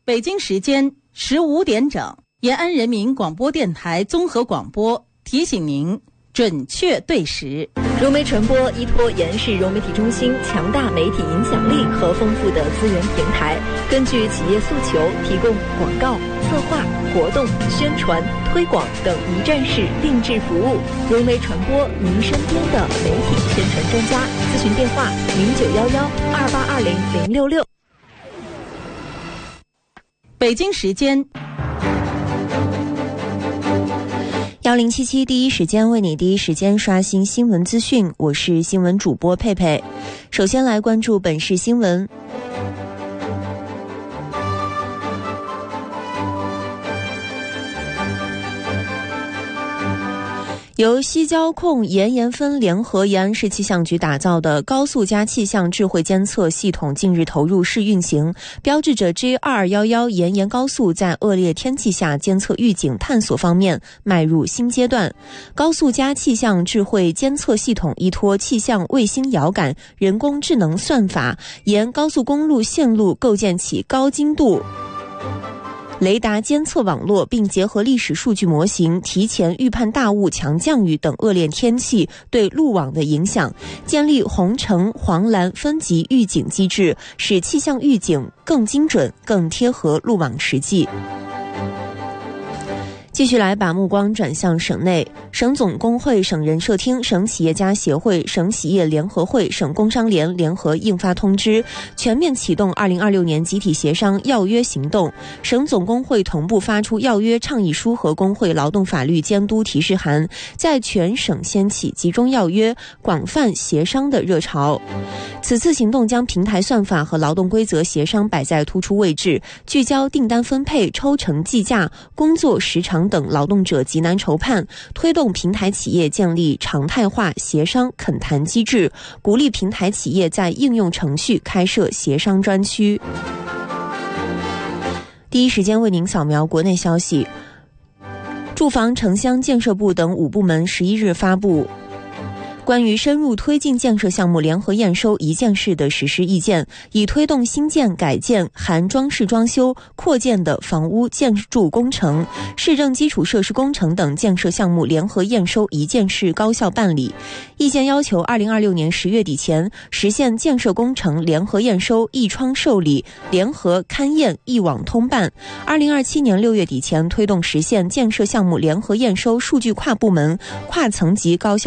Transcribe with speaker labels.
Speaker 1: 北京时间15点整，延安人民广播电台综合广播提醒您准确对时。
Speaker 2: 融媒传播依托延安市融媒体中心强大媒体影响力和丰富的资源平台，根据企业诉求提供广告、策划、活动、宣传、推广等一站式定制服务。融媒传播，您身边的媒体宣传专家。咨询电话0911282066。
Speaker 1: 北京时间
Speaker 3: 1077第一时间为你第一时间刷新新闻资讯，我是新闻主播佩佩。首先来关注本市新闻。由西交控、盐分联合延安市气象局打造的高速加气象智慧监测系统近日投入试运行，标志着 J211 延高速在恶劣天气下监测预警探索方面迈入新阶段。高速加气象智慧监测系统依托气象卫星遥感、人工智能算法，沿高速公路线路构建起高精度雷达监测网络，并结合历史数据模型，提前预判大雾、强降雨等恶劣天气对路网的影响，建立红橙黄蓝分级预警机制，使气象预警更精准、更贴合路网实际。继续来把目光转向省内，省总工会、省人社厅、省企业家协会、省企业联合会、省工商联联合印发通知，全面启动2026年集体协商要约行动。省总工会同步发出要约倡议书和工会劳动法律监督提示函，在全省掀起集中要约、广泛协商的热潮。此次行动将平台算法和劳动规则协商摆在突出位置，聚焦订单分配、抽成计价、工作时长等劳动者急难筹判，推动平台企业建立常态化协商恳谈机制，鼓励平台企业在应用程序开设协商专区。第一时间为您扫描国内消息。住房城乡建设部等5部门11日发布关于深入推进建设项目联合验收一件事的实施意见，以推动新建、改建含装饰装修、扩建的房屋建筑工程、市政基础设施工程等建设项目联合验收一件事高效办理。意见要求2026年10月底前实现建设工程联合验收一窗受理、联合勘验一网通办；2027年6月底前推动实现建设项目联合验收数据跨部门、跨层级高效